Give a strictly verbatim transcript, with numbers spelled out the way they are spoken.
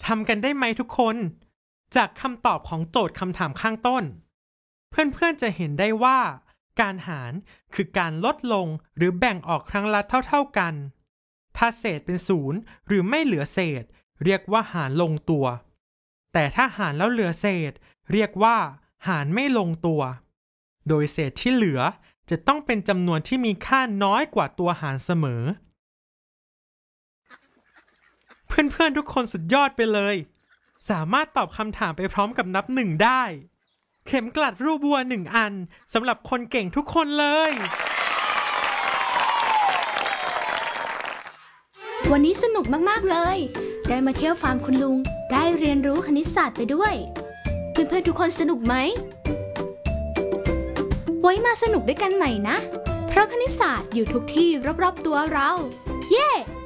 ทำกันได้ไหมทุกคนจากคำตอบของโจทย์คำถามข้างต้นเพื่อนๆจะเห็นได้ว่าการหารคือการลดลงหรือแบ่งออกครั้งละเท่าๆกันถ้าเศษเป็นศูนย์หรือไม่เหลือเศษเรียกว่าหารลงตัวแต่ถ้าหารแล้วเหลือเศษเรียกว่าหารไม่ลงตัวโดยเศษที่เหลือจะต้องเป็นจำนวนที่มีค่าน้อยกว่าตัวหารเสมอเพื่อนๆทุกคนสุดยอดไปเลยสามารถตอบคำถามไปพร้อมกับนับหนึ่งได้เข็มกลัดรูปวัวหนึ่งอันสำหรับคนเก่งทุกคนเลยวันนี้สนุกมากๆเลยได้มาเที่ยวฟาร์มคุณลุงได้เรียนรู้คณิตศาสตร์ไปด้วยเพื่อนๆทุกคนสนุกไหมไว้มาสนุกด้วยกันใหม่นะเพราะคณิตศาสตร์อยู่ทุกที่รอบๆตัวเราเย้